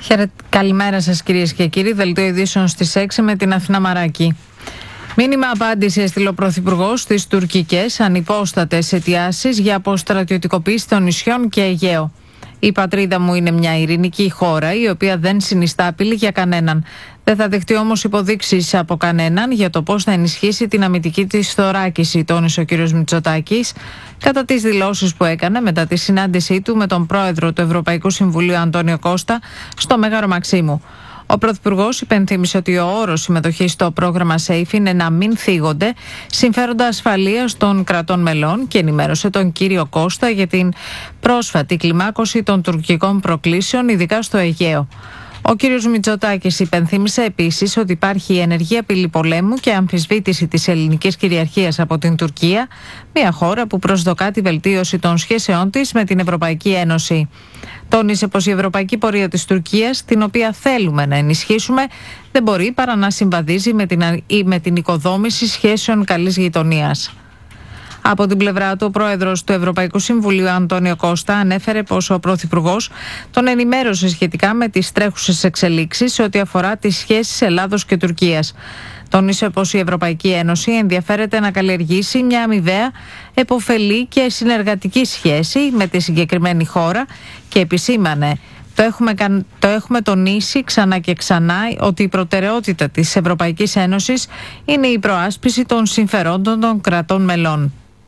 Καλημέρα σας κυρίες και κύριοι. Δελτίο ειδήσεων στις 6 με την Αθηνά Μαράκη. Μήνυμα απάντηση έστειλε ο Πρωθυπουργός στις τουρκικές ανυπόστατες αιτιάσεις για αποστρατιωτικοποίηση των νησιών και Αιγαίο. Η πατρίδα μου είναι μια ειρηνική χώρα η οποία δεν συνιστά απειλή για κανέναν. Δεν θα δεχτεί όμως υποδείξεις από κανέναν για το πώς θα ενισχύσει την αμυντική της θωράκιση, τόνισε ο κ. Μητσοτάκης κατά τις δηλώσεις που έκανε μετά τη συνάντησή του με τον πρόεδρο του Ευρωπαϊκού Συμβουλίου Αντώνιο Κώστα στο Μέγαρο Μαξίμου. Ο Πρωθυπουργός υπενθύμησε ότι ο όρος συμμετοχής στο πρόγραμμα SAFE είναι να μην θίγονται συμφέροντα ασφαλείας των κρατών μελών και ενημέρωσε τον κύριο Κώστα για την πρόσφατη κλιμάκωση των τουρκικών προκλήσεων, ειδικά στο Αιγαίο. Ο κύριος Μητσοτάκης υπενθύμησε επίσης ότι υπάρχει ενεργή απειλή πολέμου και αμφισβήτηση της ελληνικής κυριαρχίας από την Τουρκία, μια χώρα που προσδοκά τη βελτίωση των σχέσεών της με την Ευρωπαϊκή Ένωση. Τόνισε πως η ευρωπαϊκή πορεία της Τουρκίας, την οποία θέλουμε να ενισχύσουμε, δεν μπορεί παρά να συμβαδίζει με την οικοδόμηση σχέσεων καλής γειτονίας. Από την πλευρά του, ο πρόεδρος του Ευρωπαϊκού Συμβουλίου, Αντώνιο Κώστα, ανέφερε πως ο Πρωθυπουργός τον ενημέρωσε σχετικά με τις τρέχουσες εξελίξεις σε ό,τι αφορά τις σχέσεις Ελλάδος και Τουρκίας. Τόνισε πως η Ευρωπαϊκή Ένωση ενδιαφέρεται να καλλιεργήσει μια αμοιβαία, επωφελή και συνεργατική σχέση με τη συγκεκριμένη χώρα και επισήμανε: Το έχουμε τονίσει ξανά και ξανά ότι η προτεραιότητα της Ευρωπαϊκής Ένωσης είναι η προάσπιση των συμφερόντων των κρατών μελών.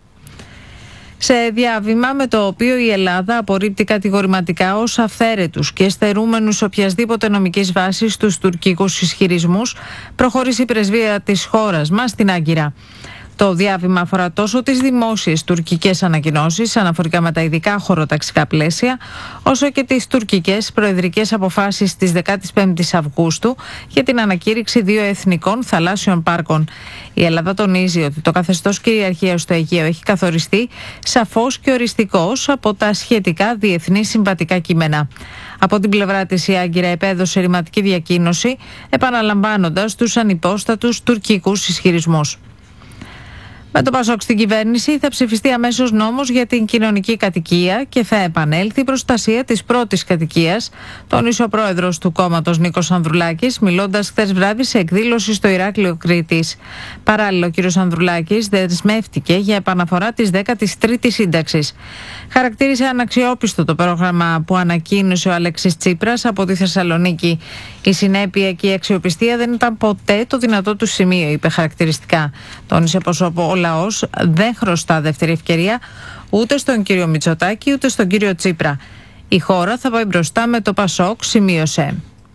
Σε διάβημα με το οποίο η Ελλάδα απορρίπτει κατηγορηματικά ως αυθαίρετους και στερούμενους οποιασδήποτε νομικής βάσης τους τουρκικούς ισχυρισμούς, προχώρησε η πρεσβεία της χώρας μας στην Άγκυρα. Το διάβημα αφορά τόσο τις δημόσιες τουρκικές ανακοινώσεις αναφορικά με τα ειδικά χωροταξικά πλαίσια, όσο και τις τουρκικές προεδρικές αποφάσεις της 15ης Αυγούστου για την ανακήρυξη 2 εθνικών θαλάσσιων πάρκων. Η Ελλάδα τονίζει ότι το καθεστώς κυριαρχίας στο Αιγαίο έχει καθοριστεί σαφώς και οριστικώς από τα σχετικά διεθνή συμβατικά κείμενα. Από την πλευρά της, η Άγκυρα επέδωσε ρηματική διακοίνωση, επαναλαμβάνοντας τους ανυπόστατους τουρκικούς ισχυρισμούς. Με το ΠΑΣΟΚ στην κυβέρνηση θα ψηφιστεί αμέσως νόμος για την κοινωνική κατοικία και θα επανέλθει η προστασία της πρώτης κατοικίας, τόνισε ο πρόεδρος του κόμματος Νίκος Ανδρουλάκης, μιλώντας χθες βράδυ σε εκδήλωση στο Ηράκλειο Κρήτης. Παράλληλα, ο κ. Ανδρουλάκης δεσμεύτηκε για επαναφορά της 13ης σύνταξης. Χαρακτήρισε αναξιόπιστο το πρόγραμμα που ανακοίνωσε ο Αλέξης Τσίπρας από τη Θεσσαλονίκη. Η συνέπεια και η αξιοπιστία δεν ήταν ποτέ το δυνατό του σημείο, είπε χαρακτηριστικά. Τόνισε πως ο λαός δεν χρωστά δεύτερη ευκαιρία ούτε στον κύριο Μητσοτάκη ούτε στον κύριο Τσίπρα. Η χώρα θα πάει μπροστά με το ΠΑΣΟΚ, σημείωσε.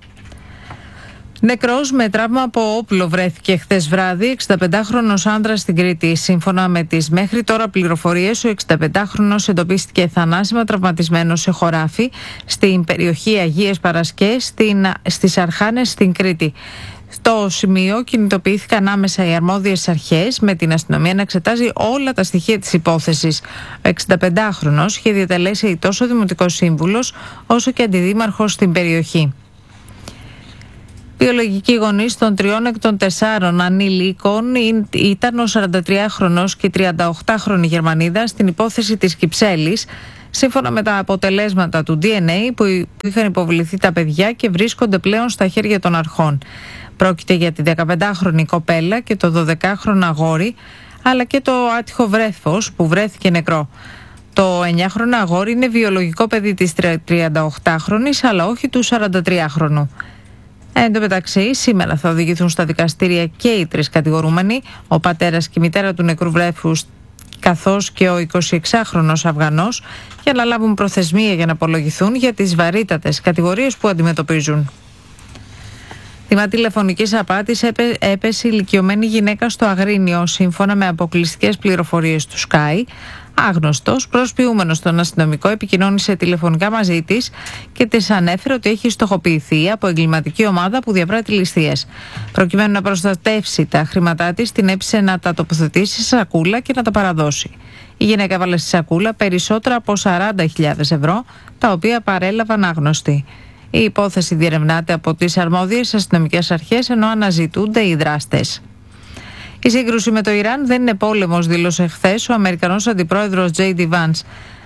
Νεκρός με τραύμα από όπλο βρέθηκε χθες βράδυ 65χρονος άντρας στην Κρήτη. Σύμφωνα με τις μέχρι τώρα πληροφορίες, ο 65χρονος εντοπίστηκε θανάσιμα τραυματισμένος σε χωράφι στην περιοχή Αγίες Παρασκές στις Αρχάνες στην Κρήτη. Στο σημείο κινητοποιήθηκαν άμεσα οι αρμόδιες αρχές, με την αστυνομία να εξετάζει όλα τα στοιχεία της υπόθεσης. Ο 65χρονος είχε διατελέσει τόσο δημοτικός σύμβουλος όσο και αντιδήμαρχος στην περιοχή. Βιολογικοί γονείς των 3 εκ των 4 ανηλίκων ήταν ο 43χρονος και η 38χρονη Γερμανίδα στην υπόθεση της Κυψέλης, σύμφωνα με τα αποτελέσματα του DNA που είχαν υποβληθεί τα παιδιά και βρίσκονται πλέον στα χέρια των αρχών. Πρόκειται για τη 15χρονη κοπέλα και το 12χρονο αγόρι, αλλά και το άτυχο βρέφος που βρέθηκε νεκρό. Το 9χρονο αγόρι είναι βιολογικό παιδί της 38χρονης, αλλά όχι του 43χρονου. Εν τω μεταξύ, σήμερα θα οδηγηθούν στα δικαστήρια και οι 3 κατηγορούμενοι, ο πατέρας και η μητέρα του νεκρού βρέφους, καθώς και ο 26χρονος Αφγανός, για να λάβουν προθεσμία για να απολογηθούν για τις βαρύτατες κατηγορίες που αντιμετωπίζουν. Θύμα τηλεφωνικής απάτης έπεσε ηλικιωμένη γυναίκα στο Αγρίνιο, σύμφωνα με αποκλειστικές πληροφορίες του Sky. Άγνωστος, προσποιούμενος στον αστυνομικό, επικοινώνησε τηλεφωνικά μαζί της και της ανέφερε ότι έχει στοχοποιηθεί από εγκληματική ομάδα που διαπράττει ληστείες. Προκειμένου να προστατεύσει τα χρήματά της, την έπεισε να τα τοποθετήσει σε σακούλα και να τα παραδώσει. Η γυναίκα έβαλε στη σακούλα περισσότερα από 40.000 ευρώ, τα οποία παρέλαβαν άγνωστοι. Η υπόθεση διερευνάται από τις αρμόδιες αστυνομικές αρχές, ενώ αναζητούνται οι δράστες. Η σύγκρουση με το Ιράν δεν είναι πόλεμος, δήλωσε χθες ο Αμερικανός αντιπρόεδρος J.D. Vance.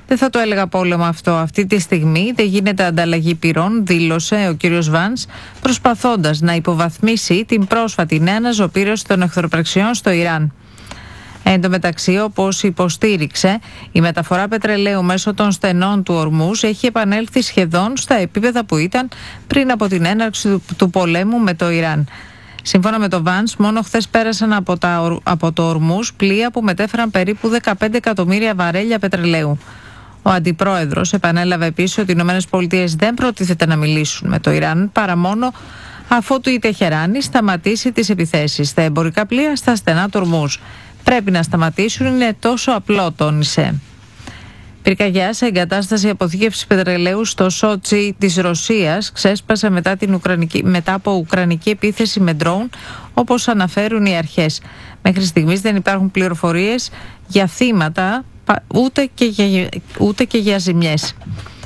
Δεν θα το έλεγα πόλεμο αυτό. Αυτή τη στιγμή δεν γίνεται ανταλλαγή πυρών, δήλωσε ο κύριος Βανς, προσπαθώντας να υποβαθμίσει την πρόσφατη νέα αναζωπήρωση των εχθροπραξιών στο Ιράν. Εν τω μεταξύ, όπως υποστήριξε, η μεταφορά πετρελαίου μέσω των στενών του Ορμούζ έχει επανέλθει σχεδόν στα επίπεδα που ήταν πριν από την έναρξη του πολέμου με το Ιράν. Σύμφωνα με το Βανς, μόνο χθες πέρασαν από το Ορμούζ πλοία που μετέφεραν περίπου 15 εκατομμύρια βαρέλια πετρελαίου. Ο αντιπρόεδρος επανέλαβε επίσης ότι οι ΗΠΑ δεν προτίθεται να μιλήσουν με το Ιράν παρά μόνο αφότου η Τεχεράνη σταματήσει τις επιθέσεις στα εμπορικά πλοία στα στενά του Ορμούζ. Πρέπει να σταματήσουν, είναι τόσο απλό, τόνισε. Πυρκαγιά σε εγκατάσταση αποθήκευσης πετρελαίου στο Σότσι της Ρωσίας ξέσπασε μετά από ουκρανική επίθεση με ντρόουν, όπως αναφέρουν οι αρχές. Μέχρι στιγμής δεν υπάρχουν πληροφορίες για θύματα ούτε και για ζημιές.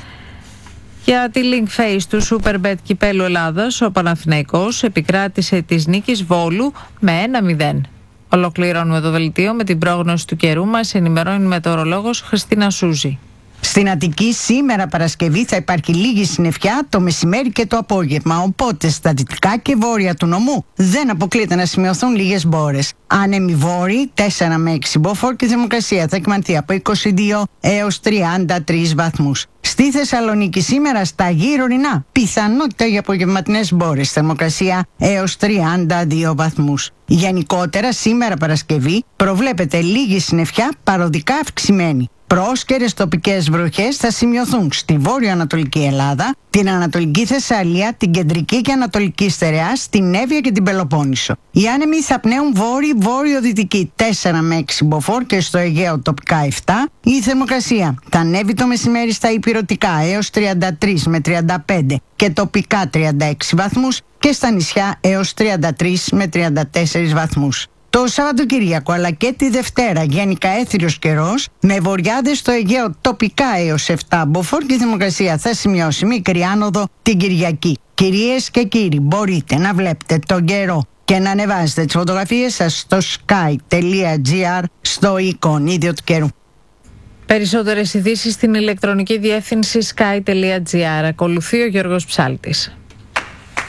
Για τη link phase του Superbet Κυπέλλου Ελλάδας, ο Παναθηναϊκός επικράτησε της νίκης Βόλου με 1-0. Ολοκληρώνουμε το δελτίο με την πρόγνωση του καιρού μας. Ενημερώνει η μετεωρολόγος Χριστίνα Σούζη. Στην Αττική σήμερα Παρασκευή θα υπάρχει λίγη συννεφιά το μεσημέρι και το απόγευμα, οπότε στα δυτικά και βόρεια του νομού δεν αποκλείεται να σημειωθούν λίγες μπόρες. Άνεμοι βόρειοι 4 με 6 μποφόρ και η θερμοκρασία θα εκμανθεί από 22 έως 33 βαθμούς. Στη Θεσσαλονίκη σήμερα στα γύρω ορεινά πιθανότητα για απογευματινές μπόρες, θερμοκρασία έως 32 βαθμούς. Γενικότερα σήμερα Παρασκευή προβλέπεται λίγη συννεφιά παροδικά αυξημένη. Πρόσκαιρες τοπικές βροχές θα σημειωθούν στη βόρειο-ανατολική Ελλάδα, την Ανατολική Θεσσαλία, την κεντρική και ανατολική στερεά, στην Εύβοια και την Πελοπόννησο. Οι άνεμοι θα πνέουν βόρειο-βορειοδυτική 4 με 6 μποφόρ και στο Αιγαίο τοπικά 7. Η θερμοκρασία θα ανέβει το μεσημέρι στα ηπειρωτικά έως 33 με 35 και τοπικά 36 βαθμούς και στα νησιά έως 33 με 34 βαθμούς. Το Σαββατοκύριακο αλλά και τη Δευτέρα γενικά έθριος καιρός με βοριάδες στο Αιγαίο τοπικά έως 7 μποφόρ και η θερμοκρασία θα σημειώσει μικρή άνοδο την Κυριακή. Κυρίες και κύριοι, μπορείτε να βλέπετε τον καιρό και να ανεβάζετε τις φωτογραφίες σας στο sky.gr στο εικονίδιο του καιρού. Περισσότερες ειδήσεις στην ηλεκτρονική διεύθυνση sky.gr. Ακολουθεί ο Γιώργος Ψάλτης.